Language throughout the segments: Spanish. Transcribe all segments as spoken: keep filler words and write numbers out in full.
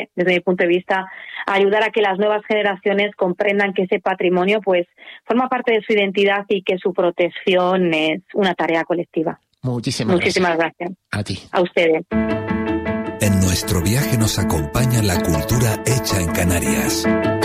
desde mi punto de vista, ayudar a que las nuevas generaciones comprendan que ese patrimonio pues forma parte de su identidad y que su protección es una tarea colectiva. Muchísimas, Muchísimas gracias. gracias. A ti. A ustedes. En nuestro viaje nos acompaña la cultura hecha en Canarias.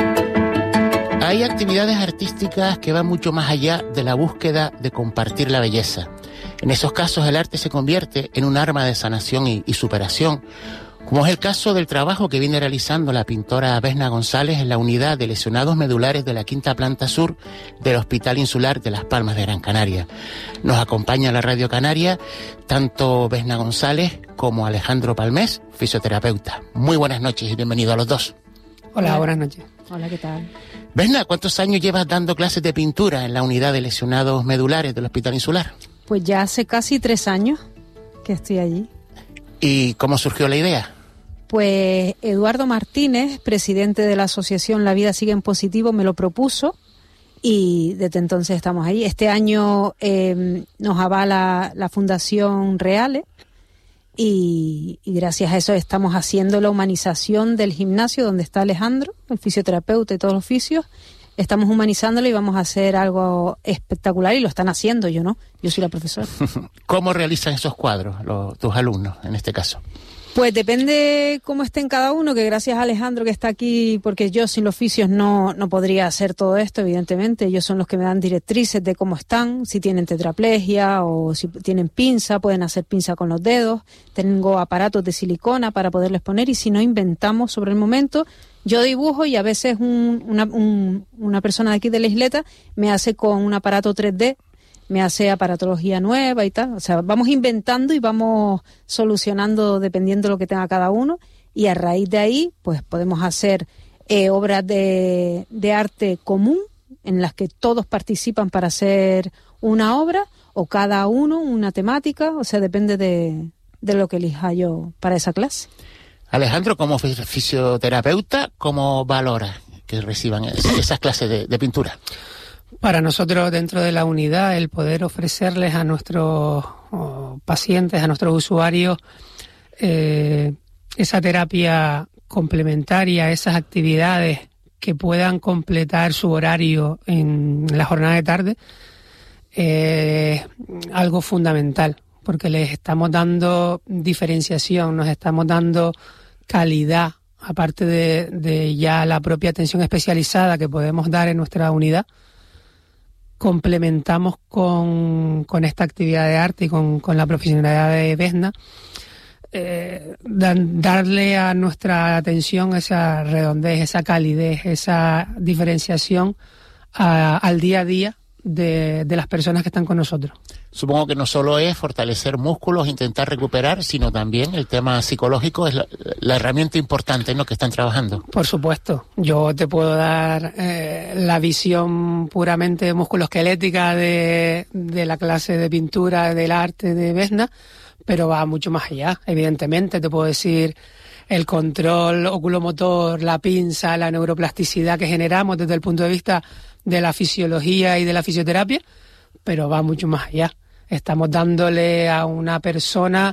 Hay actividades artísticas que van mucho más allá de la búsqueda de compartir la belleza. En esos casos el arte se convierte en un arma de sanación y, y superación, como es el caso del trabajo que viene realizando la pintora Vesna González en la unidad de lesionados medulares de la quinta planta sur del Hospital Insular de Las Palmas de Gran Canaria. Nos acompaña en la Radio Canaria tanto Vesna González como Alejandro Palmés, fisioterapeuta. Muy buenas noches y bienvenido a los dos. Hola, Hola. Buenas noches. Hola, ¿qué tal? Vesna, ¿cuántos años llevas dando clases de pintura en la unidad de lesionados medulares del Hospital Insular? Pues ya hace casi tres años que estoy allí. ¿Y cómo surgió la idea? Pues Eduardo Martínez, presidente de la asociación La Vida Sigue en Positivo, me lo propuso y desde entonces estamos ahí. Este año eh, nos avala la Fundación Reale y, y gracias a eso estamos haciendo la humanización del gimnasio donde está Alejandro, el fisioterapeuta y todos los fisios. Estamos humanizándolo y vamos a hacer algo espectacular y lo están haciendo, yo no, yo soy la profesora. ¿Cómo realizan esos cuadros los, tus alumnos en este caso? Pues depende cómo estén cada uno, que gracias a Alejandro que está aquí, porque yo sin los fisios no, no podría hacer todo esto, evidentemente. Ellos son los que me dan directrices de cómo están, si tienen tetraplegia o si tienen pinza, pueden hacer pinza con los dedos. Tengo aparatos de silicona para poderles poner y si no inventamos sobre el momento. Yo dibujo y a veces un, una, un, una persona de aquí de la isleta me hace con un aparato tres D, me hace aparatología nueva y tal. O sea, vamos inventando y vamos solucionando dependiendo de lo que tenga cada uno. Y a raíz de ahí, pues podemos hacer eh, obras de, de arte común en las que todos participan para hacer una obra o cada uno una temática. O sea, depende de, de lo que elija yo para esa clase. Alejandro, como fisioterapeuta, ¿cómo valora que reciban esas clases de, de pintura? Para nosotros dentro de la unidad el poder ofrecerles a nuestros oh, pacientes, a nuestros usuarios eh, esa terapia complementaria, esas actividades que puedan completar su horario en la jornada de tarde, es eh, algo fundamental, porque les estamos dando diferenciación, nos estamos dando calidad, aparte de, de ya la propia atención especializada que podemos dar en nuestra unidad. Complementamos con, con esta actividad de arte y con, con la profesionalidad de Vesna, eh, dan, darle a nuestra atención esa redondez, esa calidez, esa diferenciación a, al día a día de, de las personas que están con nosotros. Supongo que no solo es fortalecer músculos, intentar recuperar, sino también el tema psicológico es la, la herramienta importante en lo que están trabajando. Por supuesto. Yo te puedo dar eh, la visión puramente musculoesquelética de, de la clase de pintura del arte de Vesna, pero va mucho más allá. Evidentemente te puedo decir el control oculomotor, la pinza, la neuroplasticidad que generamos desde el punto de vista de la fisiología y de la fisioterapia, pero va mucho más allá. Estamos dándole a una persona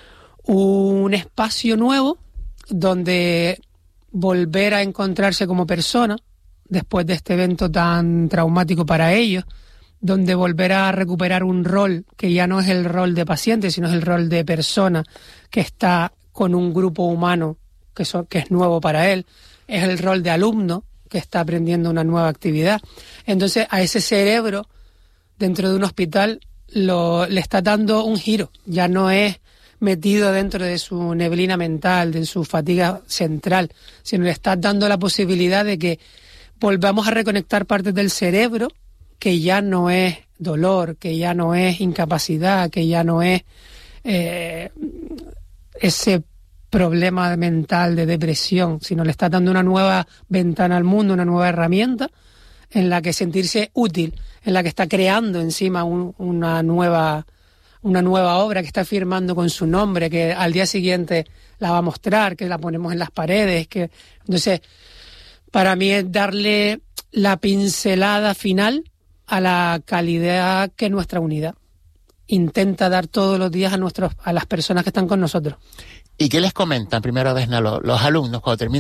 un espacio nuevo donde volver a encontrarse como persona después de este evento tan traumático para ellos, donde volver a recuperar un rol que ya no es el rol de paciente, sino es el rol de persona que está con un grupo humano que, so, que es nuevo para él, es el rol de alumno que está aprendiendo una nueva actividad. Entonces a ese cerebro dentro de un hospital lo, le está dando un giro, ya no es metido dentro de su neblina mental, de su fatiga central, sino le está dando la posibilidad de que volvamos a reconectar partes del cerebro que ya no es dolor, que ya no es incapacidad, que ya no es eh, ese problema mental de depresión, sino le está dando una nueva ventana al mundo, una nueva herramienta en la que sentirse útil, en la que está creando encima un, una nueva una nueva obra que está firmando con su nombre, que al día siguiente la va a mostrar, que la ponemos en las paredes, que entonces para mí es darle la pincelada final a la calidad que nuestra unidad intenta dar todos los días a nuestros a las personas que están con nosotros. ¿Y qué les comentan primero, Vesna, los, los alumnos cuando terminan